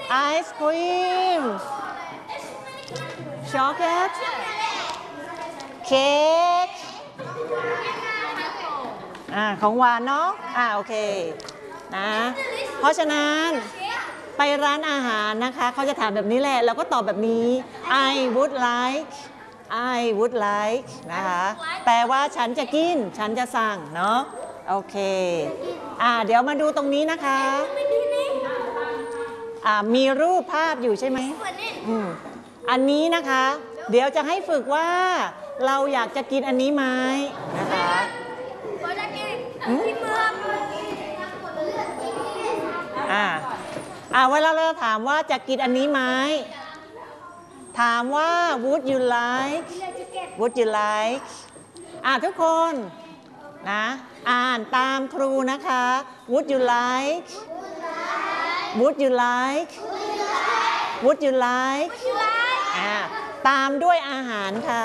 ไอศครีมช็อกโกแลตเค้กของหวานเนาะโอเคนะเพราะฉะนั้นไปร้านอาหารนะคะเขาจะถามแบบนี้แหละเราก็ตอบแบบนี้ I would like นะคะแปลว่าฉันจะกินฉันจะสั่งเนาะโอเคเดี๋ยวมาดูตรงนี้นะคะมีรูปภาพอยู่ใช่ไหมอันนี้นะคะเดี๋ยวจะให้ฝึกว่าเราอยากจะกินอันนี้ไหมนะคะเวลาเราถามว่าจะกินอันนี้ไหมถามว่า would you like ทุกคนนะอ่านตามครูนะคะ would you like ตามด้วยอาหารค่ะ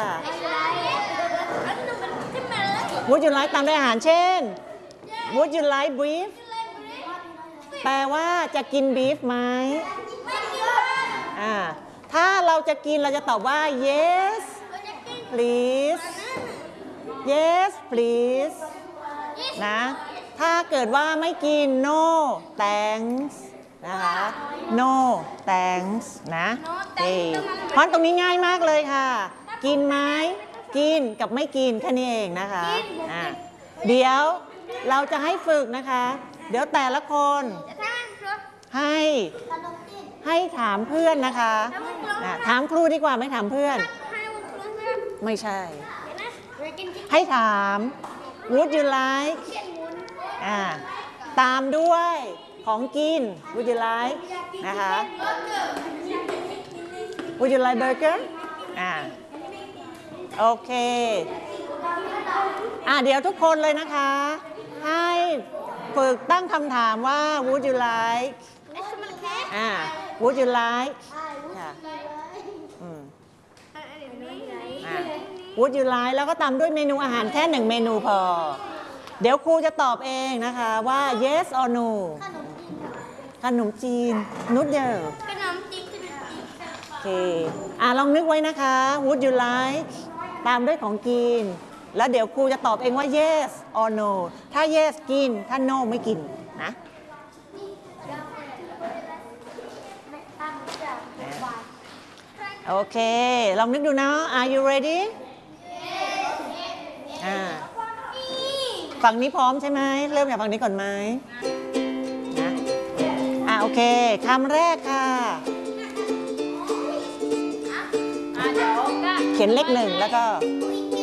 would you like ตามด้วยอาหารเช่น would you like beef แปลว่าจะกินบีฟไหมถ้าเราจะกินเราจะตอบว่า yes please นะถ้าเกิดว่าไม่กิน no thanks นะคะ no thanks นะเพราะตรงนี้ง่ายมากเลยค่ะกินไหมกินกับไม่กินแค่นี้เองนะคะเดี๋ยวเราจะให้ฝึกนะคะเดี๋ยวแต่ละคนให้ถามเพื่อนนะคะถามครูดีกว่าไม่ถามเพื่อนไม่ใช่ให้ถาม would you like ตามด้วยของกิน would you like นะคะ would you like burger โอเคเดี๋ยวทุกคนเลยนะคะให้ฝึกตั้งคำถามว่า would you like would you like would you like แล้วก็ตามด้วยเมนูอาหารแค่1เมนูพอเดี๋ยวครูจะตอบเองนะคะว่า yes or no ขนมจีนนูดเดิลโอเคลองนึกไว้นะคะ would you like ตามด้วยของกินแล้วเดี๋ยวครูจะตอบเองว่า yes or no ถ้า yes กินถ้า no ไม่กินนะโอเคลองนึกดูนะ Are you ready ฝั่งนี้พร้อมใช่ไหมเริ่มจากฝั่งนี้ก่อนไหมนะโอเคคำแรกค่ะเขียนเลข1แล้วก็